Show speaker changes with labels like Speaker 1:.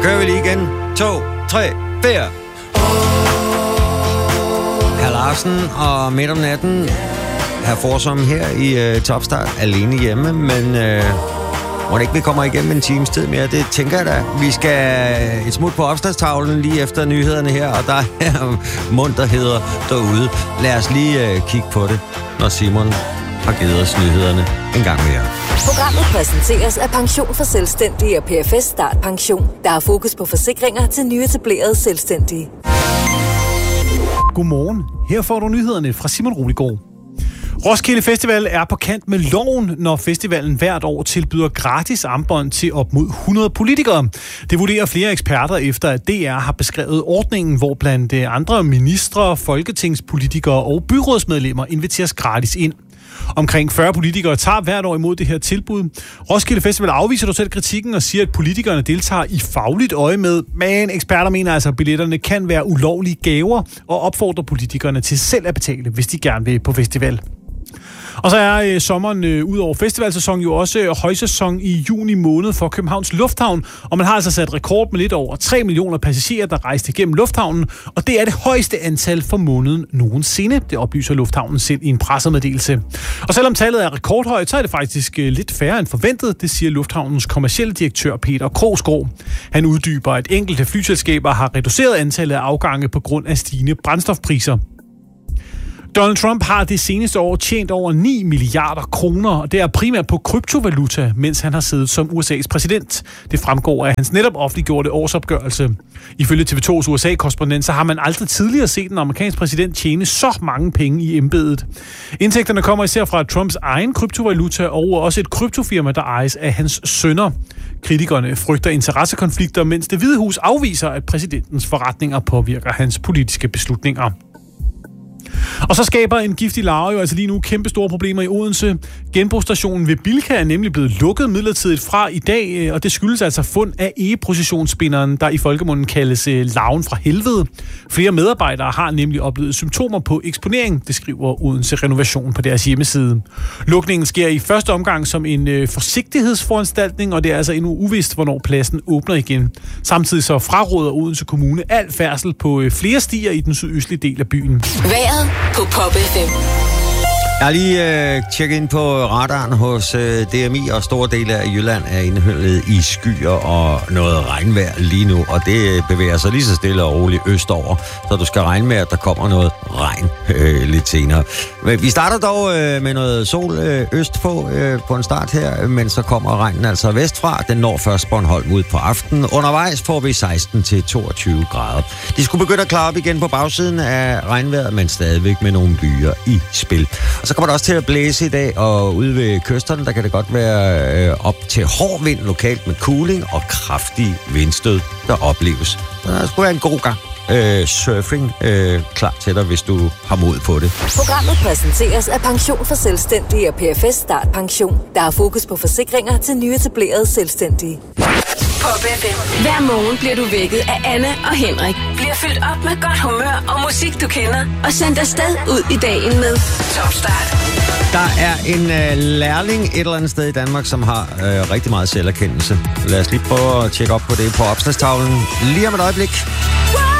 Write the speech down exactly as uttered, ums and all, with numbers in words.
Speaker 1: kører vi lige igen. To, tre, fire. Herr Larsen og midt om natten. Herr Forsom her i uh, Topstart. Alene hjemme, men uh, må det ikke vi kommer igennem en times tid mere. Det tænker jeg da. Vi skal et smut på opslagstavlen lige efter nyhederne her, og der er munterheder derude. Lad os lige uh, kigge på det, når Simon har givet os nyhederne en gang mere.
Speaker 2: Programmet præsenteres af Pension for Selvstændige og P F S Start Pension, der har fokus på forsikringer til nyetablerede selvstændige.
Speaker 3: Godmorgen. Her får du nyhederne fra Simon Ruligård. Roskilde Festival er på kant med loven, når festivalen hvert år tilbyder gratis armbånd til op mod hundrede politikere. Det vurderer flere eksperter efter, at D R har beskrevet ordningen, hvor blandt andre ministre, folketingspolitikere og byrådsmedlemmer inviteres gratis ind. Omkring fyrre politikere tager hvert år imod det her tilbud. Roskilde Festival afviser dog selv kritikken og siger, at politikerne deltager i fagligt øje med, men eksperter mener altså, at billetterne kan være ulovlige gaver og opfordrer politikerne til selv at betale, hvis de gerne vil på festival. Og så er øh, sommeren øh, ud over festivalsæsonen jo også øh, højsæson i juni måned for Københavns Lufthavn, og man har altså sat rekord med lidt over tre millioner passagerer, der rejste igennem lufthavnen, og det er det højeste antal for måneden nogensinde, det oplyser lufthavnen selv i en pressemeddelelse. Og selvom tallet er rekordhøjt, så er det faktisk øh, lidt færre end forventet, det siger lufthavnens kommercielle direktør Peter Krogsgaard. Han uddyber, at enkelte flyselskaber har reduceret antallet af afgange på grund af stigende brændstofpriser. Donald Trump har det seneste år tjent over ni milliarder kroner, og det er primært på kryptovaluta, mens han har siddet som U S A's præsident. Det fremgår af hans netop offentliggjorte årsopgørelse. Ifølge T V to's U S A-korrespondent, så har man aldrig tidligere set en amerikansk præsident tjene så mange penge i embedet. Indtægterne kommer især fra Trumps egen kryptovaluta og også et kryptofirma, der ejes af hans sønner. Kritikerne frygter interessekonflikter, mens Det Hvide Hus afviser, at præsidentens forretninger påvirker hans politiske beslutninger. Og så skaber en giftig larve jo altså lige nu kæmpe store problemer i Odense. Genbrugsstationen ved Bilka er nemlig blevet lukket midlertidigt fra i dag, og det skyldes altså fund af egeprocessionsspinderen, der i folkemunden kaldes larven fra helvede. Flere medarbejdere har nemlig oplevet symptomer på eksponering, det skriver Odense Renovation på deres hjemmeside. Lukningen sker i første omgang som en forsigtighedsforanstaltning, og det er altså endnu uvist, hvornår pladsen åbner igen. Samtidig så fraråder Odense Kommune al færdsel på flere stier i den sydøstlige del af byen.
Speaker 2: Vejret på Pop F M.
Speaker 1: Jeg har lige øh, tjekket ind på radaren hos øh, D M I, og store dele af Jylland er indhyllet i skyer og noget regnvejr lige nu, og det bevæger sig lige så stille og roligt østover, så du skal regne med, at der kommer noget regn øh, lidt senere. Men vi starter dog øh, med noget sol øh, østpå øh, på en start her, men så kommer regnen altså vestfra. Den når først Bornholm ud på aftenen. Undervejs får vi seksten til toogtyve grader. De skulle begynde at klare op igen på bagsiden af regnvejret, men stadigvæk med nogle byer i spil. Og så kommer det også til at blæse i dag, og ude ved kysterne, der kan det godt være øh, op til hård vind lokalt med kuling og kraftig vindstød, der opleves. Der skulle være en god gang øh, surfing øh, klar til dig, hvis du har mod på det.
Speaker 2: Programmet præsenteres af Pension for Selvstændige og P F S Start Pension, der har fokus på forsikringer til nyetablerede selvstændige.
Speaker 4: Pop F M. Hver morgen bliver du vækket af Anna og Henrik. Bliver fyldt op med godt humør og musik, du kender. Og sendt afsted ud i dagen med Topstart.
Speaker 1: Der er en øh, lærling et eller andet sted i Danmark, som har øh, rigtig meget selverkendelse. Lad os lige prøve at tjekke op på det på opslagstavlen lige om et øjeblik.